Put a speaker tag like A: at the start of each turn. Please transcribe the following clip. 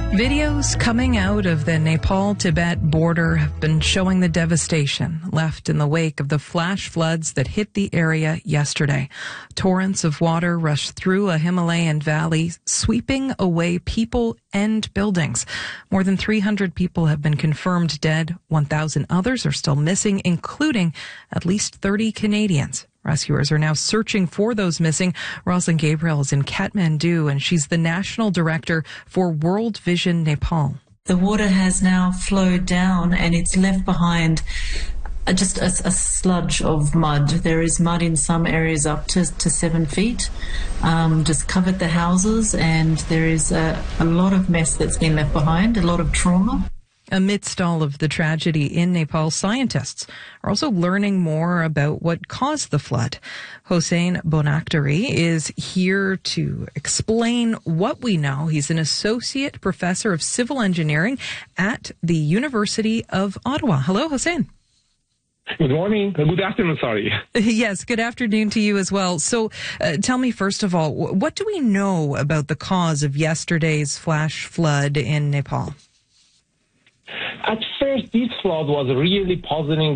A: Videos coming out of the Nepal-Tibet border have been showing the devastation left in the wake of the flash floods that hit the area yesterday. Torrents of water rushed through a Himalayan valley, sweeping away people and buildings. More than 300 people have been confirmed dead. 1,000 others are still missing, including at least 30 Canadians. Rescuers are now searching for those missing. Rosalind Gabriel is in Kathmandu, and she's the National Director for World Vision Nepal.
B: The water has now flowed down and it's left behind just a sludge of mud. There is mud in some areas up to 7 feet, just covered the houses, and there is a lot of mess that's been left behind, a lot of trauma.
A: Amidst all of the tragedy in Nepal, scientists are also learning more about what caused the flood. Hossein Bonakhtari is here to explain what we know. He's an associate professor of civil engineering at the University of Ottawa. Hello, Hossein.
C: Good morning. Good afternoon, sorry.
A: Yes, good afternoon to you as well. So tell me, first of all, what do we know about the cause of yesterday's flash flood in Nepal?
C: At first, this flood was really puzzling